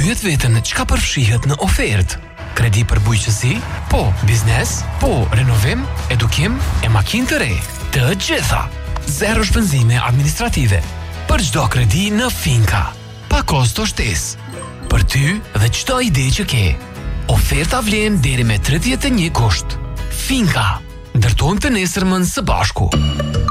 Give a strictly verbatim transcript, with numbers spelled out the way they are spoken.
Pyet veten çka përfshihet në ofertë. Kredi për bujqësi? Po. Biznes? Po. Renovim? Edukim? E makinë të re? Të gjitha. Zero shpenzime administrative. Për çdo kredi në Finka. Pa kosto shtesë. Për ty dhe çdo ide që ke. Oferta vlen deri me tridhjetë e një gusht. Finka. Ndërtojmë të nesërmën së bashku.